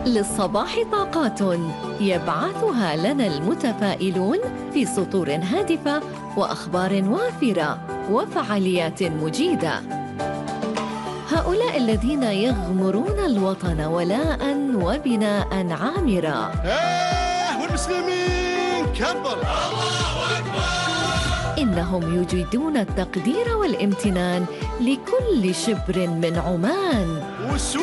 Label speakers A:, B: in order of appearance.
A: للصباح طاقات يبعثها لنا المتفائلون في سطور هادفة وأخبار وافرة وفعاليات مجيدة. هؤلاء الذين يغمرون الوطن ولاء وبناء عامرا.
B: والمسلمين كبر الله أكبر.
A: إنهم يجيدون التقدير والامتنان لكل شبر من عمان.